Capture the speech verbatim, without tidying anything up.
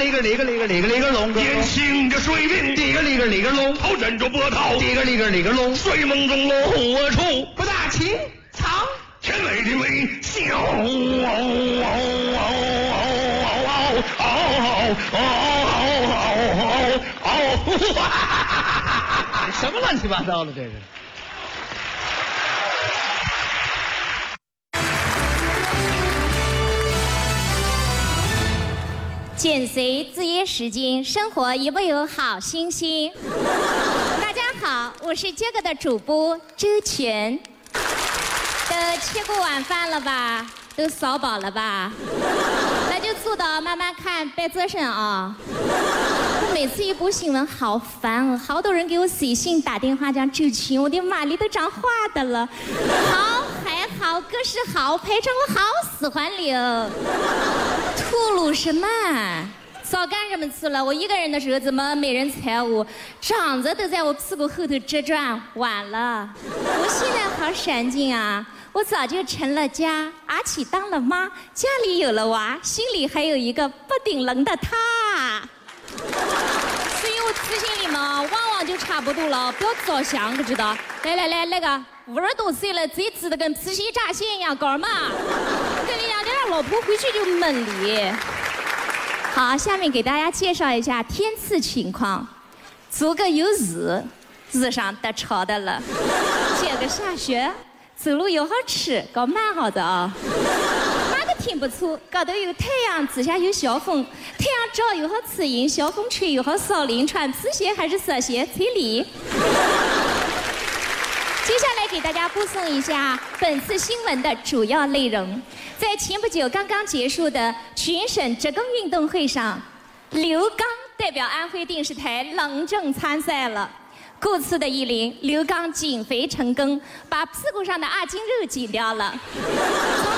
里个里个里个里个里个龙， 典型的水兵， 里个里个里个龙， 头枕着波涛， 里个里个里个龙， 睡梦中落何处？ 不大清仓， 天美的美，笑。 什么乱七八糟的这是？ 减肥自约十斤，生活有没有好心心？大家好，我是这个的主播周全。都吃过晚饭了吧？都扫饱了吧？那就坐到慢慢看别做声啊！我每次一播新闻好烦，好多人给我写信打电话讲周群，我的妈，里头长话的了。好还好，歌是好，排场我好喜欢你哦。吐露什么？早干什么去了？我一个人的时候怎么没人睬我？长子都在我屁股后头直转，晚了。我现在好闪劲啊！我早就成了家，阿启当了妈，家里有了娃，心里还有一个不顶棱的他。所以我自信里嘛，往往就差不多了，不要早想，可知道？来来来，那个五十多岁了，嘴直的跟皮鞋炸线一样，搞嘛？跟你两家老婆回去就闷你。好，下面给大家介绍一下天气情况。昨个有日，日上得潮的了；今个下雪，走路又好吃，搞蛮好的啊。那个挺不错，高头有太阳，底下有小风，太阳照又好刺眼，小风吹又好扫灵，穿皮鞋还是色鞋，随你。接下来给大家播送一下本次新闻的主要内容。在前不久刚刚结束的全省职工运动会上，刘刚代表安徽电视台隆重参赛了。过次的一年，刘刚减肥成功，把屁股上的二斤肉减掉了。从